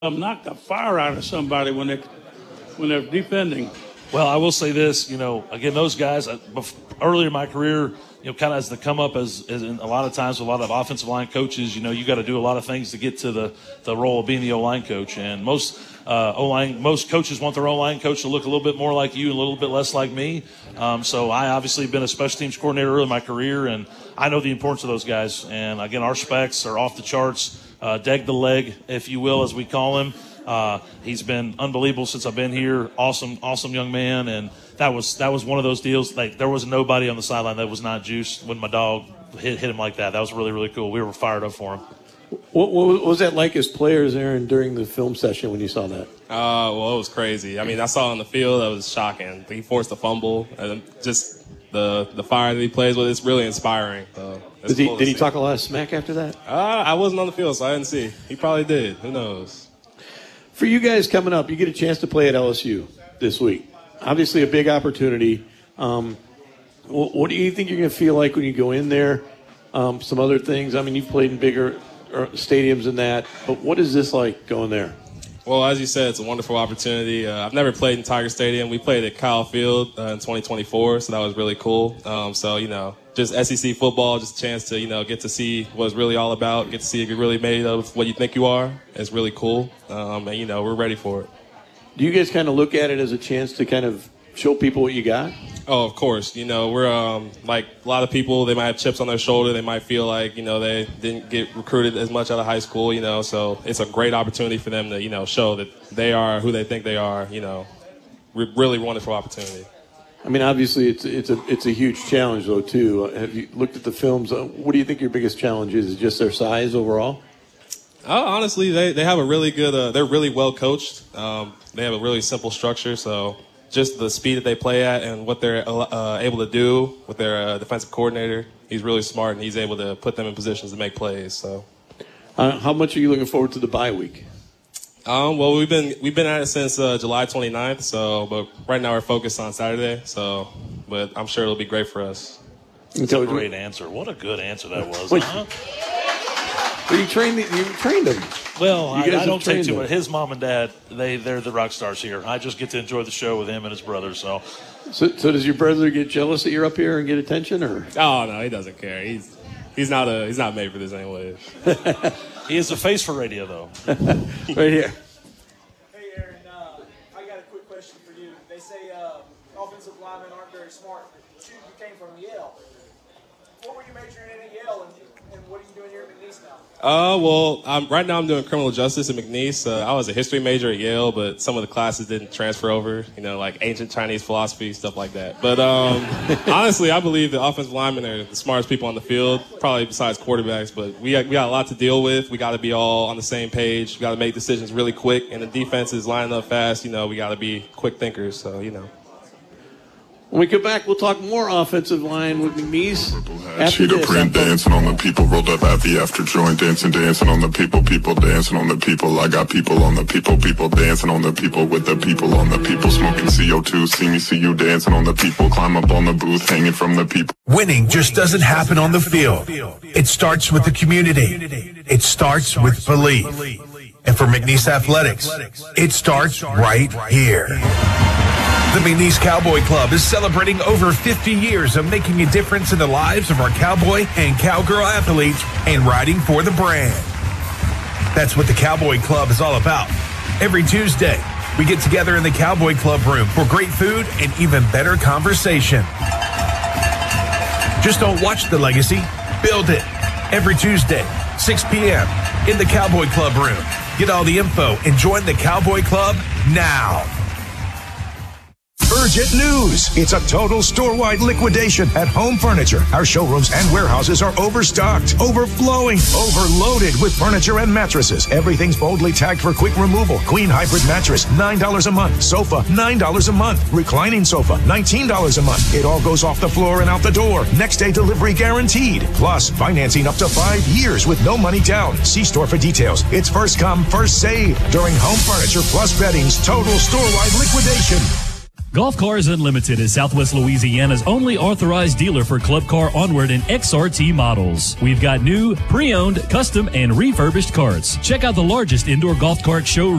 knock the fire out of somebody when they're defending. Well, I will say this, again, those guys, earlier in my career, kind of as the come up as in a lot of times with a lot of offensive line coaches, you got to do a lot of things to get to the role of being the O-line coach. And most coaches want their O-line coach to look a little bit more like you and a little bit less like me. So I obviously been a special teams coordinator early in my career, and I know the importance of those guys. And again, our specs are off the charts. Deg the leg, if you will, as we call him. He's been unbelievable since I've been here. Awesome young man, and that was one of those deals. Like, there was nobody on the sideline that was not juiced when my dog hit him like that. That was really, really cool. We were fired up for him. What was that like as players, Aaron, during the film session when you saw that? Well, it was crazy. I mean, I saw it on the field. That was shocking. He forced a fumble, and just the fire that he plays with, it's really inspiring. Did he talk a lot of smack after that? I wasn't on the field, so I didn't see. He probably did. Who knows? For you guys coming up, you get a chance to play at LSU this week. Obviously a big opportunity. What do you think you're going to feel like when you go in there? Some other things. I mean, you've played in bigger stadiums than that, but what is this like going there? Well, as you said, it's a wonderful opportunity. I've never played in Tiger Stadium. We played at Kyle Field in 2024, so that was really cool. Just SEC football, just a chance to, get to see what it's really all about, get to see if you're really made of what you think you are. It's really cool, and we're ready for it. Do you guys kind of look at it as a chance to kind of show people what you got? Oh, of course. We're like a lot of people, they might have chips on their shoulder. They might feel like, they didn't get recruited as much out of high school, so it's a great opportunity for them to, show that they are who they think they are, really wonderful opportunity. I mean, obviously it's a huge challenge though too. Have you looked at the films? What do you think your biggest challenge is? Is it just their size overall? Honestly, they have a really good, they're really well coached. They have a really simple structure, so just the speed that they play at and what they're able to do with their defensive coordinator, he's really smart and he's able to put them in positions to make plays. So, how much are you looking forward to the bye week? Well, we've been at it since July 29th. But right now we're focused on Saturday. But I'm sure it'll be great for us. That's a great answer. What a good answer that was. Well, you trained them. Well, I don't take too much. His mom and dad, they're the rock stars here. I just get to enjoy the show with him and his brother. So does your brother get jealous that you're up here and get attention, or? Oh no, he doesn't care. He's not made for this anyway. He is a face for radio, though. Right here. Hey, Aaron, I got a quick question for you. They say offensive linemen aren't very smart. You came from Yale. What were you majoring in at Yale, and what are you doing here at McNeese now? Right now I'm doing criminal justice at McNeese. I was a history major at Yale, but some of the classes didn't transfer over, like ancient Chinese philosophy, stuff like that. But honestly, I believe the offensive linemen are the smartest people on the field, probably besides quarterbacks. But we got a lot to deal with. We got to be all on the same page. We got to make decisions really quick, and the defense is lining up fast. We got to be quick thinkers, so. When we come back, we'll talk more offensive line with McNeese. Cheetah print dancing on the people, rolled up at the after joint, dancing on the people dancing on the people. I got people on the people dancing on the people with the people on the people, smoking CO2. See me, see you dancing on the people, climb up on the booth, hanging from the people. Winning just doesn't happen on the field. It starts with the community. It starts with belief. And for McNeese Athletics, it starts right here. The McNeese Cowboy Club is celebrating over 50 years of making a difference in the lives of our cowboy and cowgirl athletes and riding for the brand. That's what the Cowboy Club is all about. Every Tuesday, we get together in the Cowboy Club room for great food and even better conversation. Just don't watch the legacy, build it. Every Tuesday, 6 p.m. in the Cowboy Club room. Get all the info and join the Cowboy Club now. Urgent news. It's a total store-wide liquidation at Home Furniture. Our showrooms and warehouses are overstocked, overflowing, overloaded with furniture and mattresses. Everything's boldly tagged for quick removal. Queen hybrid mattress, $9 a month. Sofa, $9 a month. Reclining sofa, $19 a month. It all goes off the floor and out the door. Next day delivery guaranteed. Plus, financing up to 5 years with no money down. See store for details. It's first come, first save during Home Furniture Plus Bedding's total store-wide liquidation. Golf Cars Unlimited is Southwest Louisiana's only authorized dealer for Club Car Onward and XRT models. We've got new, pre-owned, custom, and refurbished carts. Check out the largest indoor golf cart show